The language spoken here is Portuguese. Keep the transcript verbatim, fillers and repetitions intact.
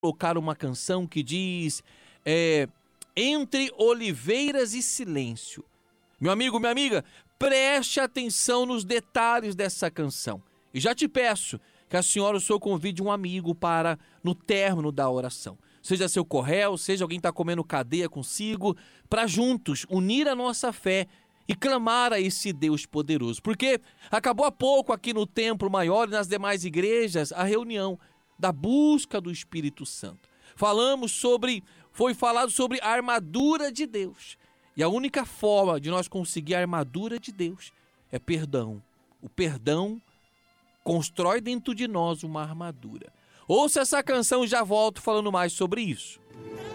colocar uma canção que diz é, Entre oliveiras e silêncio. Meu amigo, minha amiga, preste atenção nos detalhes dessa canção. E já te peço que a senhora, o senhor convide um amigo para, no término da oração, seja seu corréu, seja alguém que está comendo cadeia consigo, para juntos unir a nossa fé e clamar a esse Deus poderoso. Porque acabou há pouco aqui no Templo Maior e nas demais igrejas a reunião da busca do Espírito Santo. Falamos sobre, foi falado sobre a armadura de Deus. E a única forma de nós conseguir a armadura de Deus é perdão. O perdão constrói dentro de nós uma armadura. Ouça essa canção e já volto falando mais sobre isso.